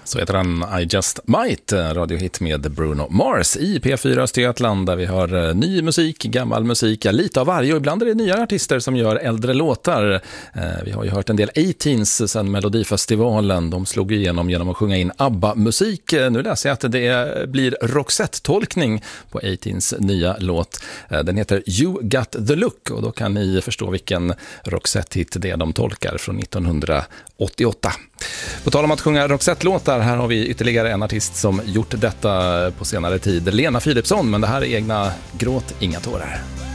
Så heter han I Just Might, radiohit med Bruno Mars i P4 Östergötland, där vi har ny musik, gammal musik, lite av varje, och ibland är det nya artister som gör äldre låtar. Vi har ju hört en del A-Teens sedan Melodifestivalen. De slog igenom genom att sjunga in ABBA-musik. Nu läser jag att det blir Roxette-tolkning på A-Teens nya låt. Den heter You Got The Look, och då kan ni förstå vilken Roxette-hit det är de tolkar från 1988. På tal om att sjunga Roxette-låtar, här har vi ytterligare en artist som gjort detta på senare tid, Lena Philipsson, men det här är egna Gråt inga tårar.